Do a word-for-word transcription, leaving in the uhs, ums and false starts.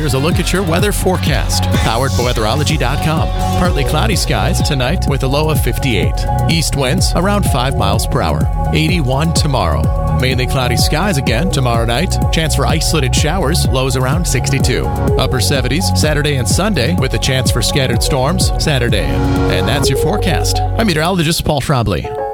here's a look at your weather forecast. Powered by weatherology dot com. Partly cloudy skies tonight with a low of fifty-eight. East winds around five miles per hour. eighty-one tomorrow. Mainly cloudy skies again tomorrow night. Chance for isolated showers. Lows around sixty-two. Upper seventies Saturday and Sunday with a chance for scattered storms Saturday. And that's your forecast. I'm meteorologist Paul Trombley.